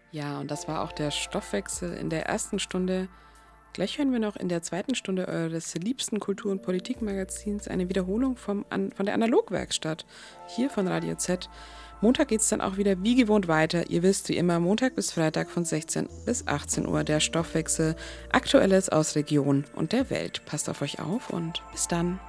Ja, und das war auch der Stoffwechsel in der ersten Stunde. Gleich hören wir noch in der zweiten Stunde eures liebsten Kultur- und Politikmagazins eine Wiederholung von der Analogwerkstatt, hier von Radio Z. Montag geht's dann auch wieder wie gewohnt weiter. Ihr wisst, wie immer, Montag bis Freitag von 16 bis 18 Uhr der Stoffwechsel. Aktuelles aus Region und der Welt. Passt auf euch auf und bis dann.